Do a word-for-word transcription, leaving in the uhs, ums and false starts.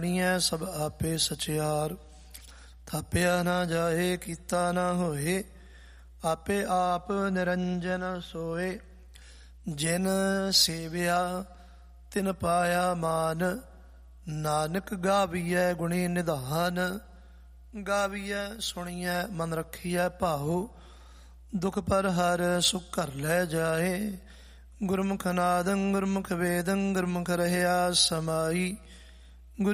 ਣੀਐ ਸਭ ਆਪੇ ਸਚਿਆਰ। ਥਾਪਿਆ ਨਾ ਜਾਏ ਕੀਤਾ ਨਾ ਹੋਏ, ਆਪੇ ਆਪ ਨਿਰੰਜਨ ਸੋਏ। ਜਿਨ ਸੇਵਿਆ ਤਿਨ ਪਾਇਆ ਮਾਨ, ਨਾਨਕ ਗਾਵੀਐ ਗੁਣੀ ਨਿਧਾਨ। ਗਾਵੀਐ ਸੁਣੀਐ ਮਨ ਰੱਖੀਐ ਭਾਉ, ਦੁਖ ਪਰ ਹਰ ਸੁਖ ਘਰ ਲੈ ਜਾਏ। ਗੁਰਮੁਖ ਨਾਦੰ ਗੁਰਮੁਖ ਵੇਦੰ, ਗੁਰਮੁਖ ਰਹਿਆ ਸਮਾਈ।